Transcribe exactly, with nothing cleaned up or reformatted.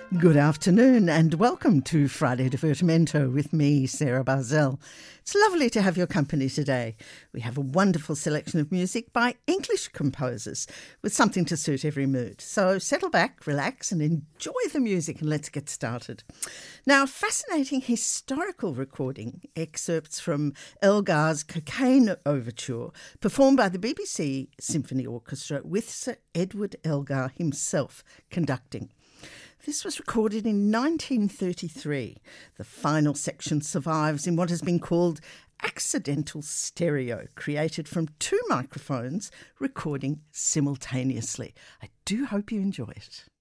Good afternoon and welcome to Friday Divertimento with me, Sarah Barzell. It's lovely to have your company today. We have a wonderful selection of music by English composers with something to suit every mood. So settle back, relax and enjoy the music and let's get started. Now, a fascinating historical recording, excerpts from Elgar's Cockaigne Overture, performed by the B B C Symphony Orchestra with Sir Edward Elgar himself conducting. This was recorded in nineteen thirty-three. The final section survives in what has been called accidental stereo, created from two microphones recording simultaneously. I do hope you enjoy it.